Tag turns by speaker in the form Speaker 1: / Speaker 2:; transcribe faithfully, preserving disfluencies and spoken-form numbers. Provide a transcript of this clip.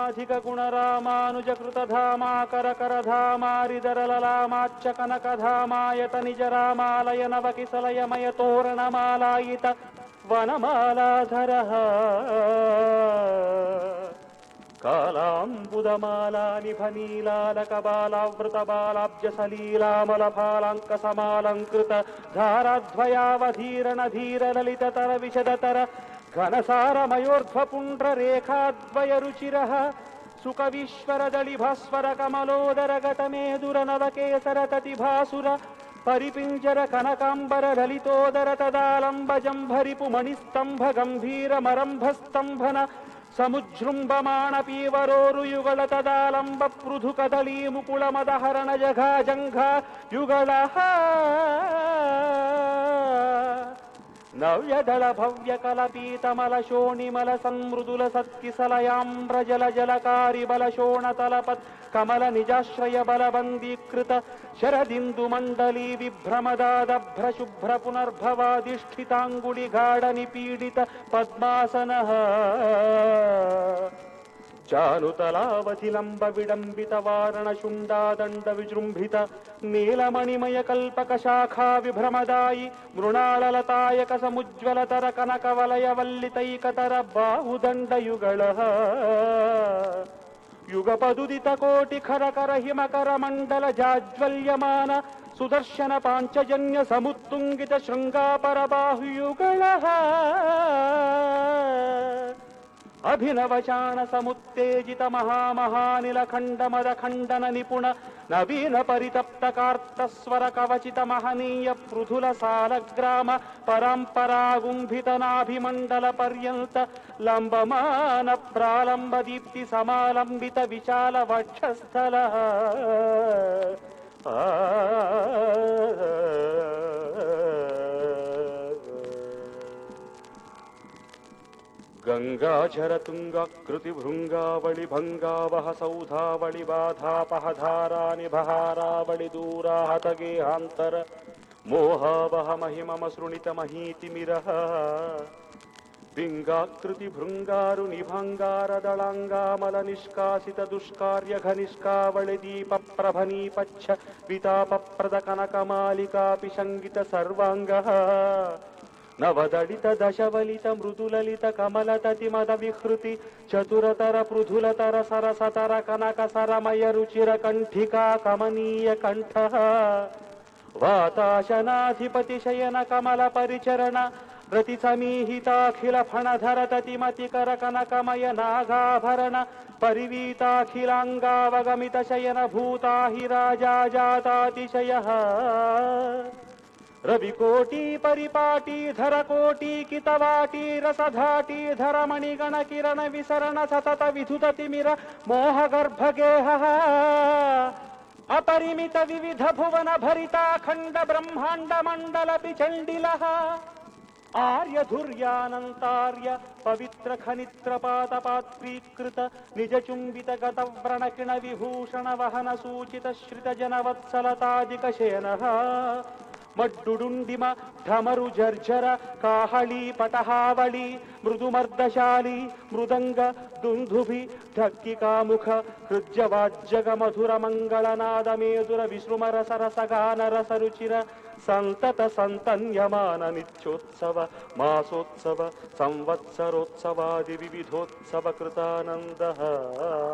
Speaker 1: అధిక గుణరామానుజకృతధామాకర కరధామారిదరలలామాచ్చ కనకధామాయత నిజ రామాలయ నవకిసలయమయ తోరణమాలాయిత వనమాలాధర కాళాంబుదమాలా నిభనీలాలక బాలావృత బాలాబ్జ సలీలామల ఫాలాంక సమాలంకృత ధారాధ్వయావధీరణ ధీర లలితతర విశదతర ఘనసారమయోర్ధ్వపుండ్ర రేఖాద్వయ రుచిర సుకవీశ్వరదళి భాస్వర కమలోదర గతమేదుర నవకేసర తతిభాసుర పరిపింజర కనకాంబర లలితోదర తదాలంబజంభరిపు మణిస్తంభ గంభీర మరంభస్తంభన సముజృంభమాణ పీవరోరు యుగళ తదాలంబ పృథు కదళీ ముకుళ మదహరణ జఘా జంఘా యుగళ నవ్యదళ భవ్య కలపీతమల శోణిమల సన్మృదుల సత్కిసలయాంబ్రజల జలకారి బల శోణతలపత్ కమల నిజాశ్రయ బలబందీకృత శరదిందు మండలీ విభ్రమదాదభ్ర శుభ్ర పునర్భవాధిష్ఠితాంగుళి గాఢ నిపీడిత పద్మాసన చానుతలావధిలంబ విడంబిత వారణ శుండాదండ విజృంభిత నీలమణిమయ కల్పక శాఖా విభ్రమదాయి మృణాళలతాయక సముజ్వలతర కనకవలయ వల్లితైకతర బాహుదండ యుగళ యుగపదుదిత కోటి ఖరకర హిమకర మండల జాజ్వల్యమాన సుదర్శన పాంచజన్య సముత్తుంగిత శృంగాపర బాహుయుగళ అభినవశాన సముత్తేజిత మహామహానిల ఖండమద ఖండన నిపుణ నవీన పరితప్త కార్తస్వర కవచిత మహనీయ పృథుల సాలగ్రామ పరంపరాగుంభిత నాభిమండల పర్యంత లంబమాన ప్రాలంబ దీప్తి సమాలంబిత విశాల వక్షస్థల గంగాజర తుంగాకృతి భృంగావళి భంగావహ సౌధావళి బాధాపహధారాని బహారావళి దూరాహత గేహాంతర మోహావహ మహిమమ సృణిత మహీతిమిరః పింగాకృతి భృంగారు నిభంగార దళాంగామల నిష్కాసిత దుష్కార్య ఘనిష్కావళి దీప ప్రభనీపచ్చ వితాప ప్రద కనకమాలికాపి సంగిత సర్వాంగ నవదళిత దశవలిత మృదులలిత కమలతతి మద విహృతి చతురతర పృథులతర సరసతర కనక సరమయ రుచిర కంఠికా కమనీయ కంఠ వాతాశనాధిపతి శయన కమల పరిచరణ రతి సమీహితాఖిల ఫణధర తతిమతికర కనకమయ నాగాభరణ పరివీతాఖిలాంగావగమిత శయన భూతాహి రాజా జాతాతిశయ రవికోటీ పరిపాటీ ధర కోటీ కితవాటీ రసధాటీ ధర మణిగణ కిరణ విసరణ సతత విధుత తిమిర మోహగర్భగేహ అపరిమిత వివిధ భువన భరితాఖండ బ్రహ్మాండ మండలపి చండిల ఆర్యధుర్యానంతార్య పవిత్ర ఖనిత్ర పాతపాత్రీకృత నిజ చుంబిత గత వ్రణకిణ విభూషణ వహన సూచిత శ్రిత జనవత్సలతాదిక శయన మడ్డుడుండిమ ఢమరు జర్జర కాహళీ పటహావళి మృదుమర్దశాలి మృదంగ దుందుభి ఢక్కికాముఖ హృజ్యవాజ్జగ మధుర మంగళనాదమేదుర విసృమర సరసగాన రసరుచిర సంతత సంతన్యమాన నిత్యోత్సవ మాసోత్సవ సంవత్సరోత్సవాది వివిధోత్సవ కృతానంద